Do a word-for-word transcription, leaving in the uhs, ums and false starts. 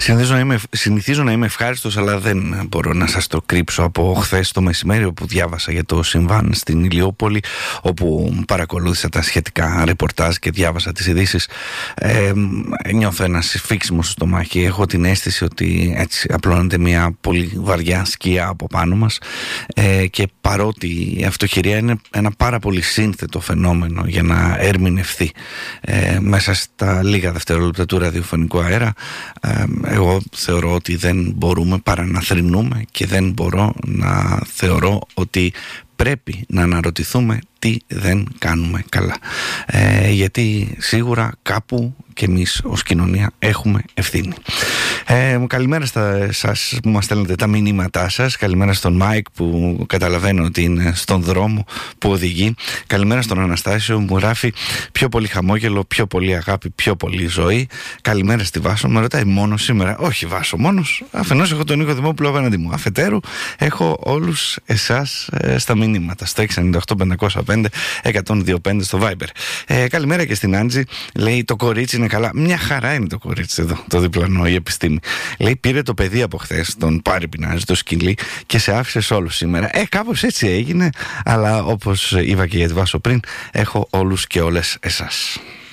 Συνηθίζω να είμαι, συνηθίζω να είμαι ευχάριστος, αλλά δεν μπορώ να σας το κρύψω από χθες το μεσημέρι, όπου διάβασα για το συμβάν στην Ηλιούπολη, όπου παρακολούθησα τα σχετικά ρεπορτάζ και διάβασα τις ειδήσεις. Ε, νιώθω ένα σφίξιμο στο στομάχι. Έχω την αίσθηση ότι έτσι απλώνεται μια πολύ βαριά σκιά από πάνω μας, ε, και παρότι η αυτοχειρία είναι ένα πάρα πολύ σύνθετο φαινόμενο για να ερμηνευθεί ε, μέσα στα λίγα δευτερόλεπτα του ραδιοφωνικού αέρα, ε, εγώ θεωρώ ότι δεν μπορούμε παρά να θρηνούμε, και δεν μπορώ να θεωρώ ότι πρέπει να αναρωτηθούμε τι δεν κάνουμε καλά, ε, γιατί σίγουρα κάπου και εμείς ως κοινωνία έχουμε ευθύνη. Ε, καλημέρα στα, σας που μας στέλνετε τα μηνύματά σας. Καλημέρα στον Μάικ, που καταλαβαίνω ότι είναι στον δρόμο που οδηγεί. Καλημέρα στον Αναστάσιο, μου γράφει πιο πολύ χαμόγελο, πιο πολύ αγάπη, πιο πολύ ζωή. Καλημέρα στη Βάσο, με ρωτάει μόνο σήμερα. Όχι Βάσο, μόνος. Αφενός έχω τον Νίκο Δημόπουλο απέναντι μου. Αφετέρου έχω όλους εσάς ε, στα μηνύματα. Στο έξι εννιά οκτώ πεντακόσια πέντε εκατόν δύο πέντε στο Viber. Ε, καλημέρα και στην Άντζη. Λέει το κορίτσι είναι καλά. Μια χαρά είναι το κορίτσι εδώ, το διπλανό, η επιστήμη. Λέει πήρε το παιδί από χθες, τον Πάρη πεινάζει, το σκυλί, και σε άφησε όλους σήμερα. Ε, κάπως έτσι έγινε, αλλά όπως είπα και για τη Βάσο πριν, έχω όλους και όλες εσάς.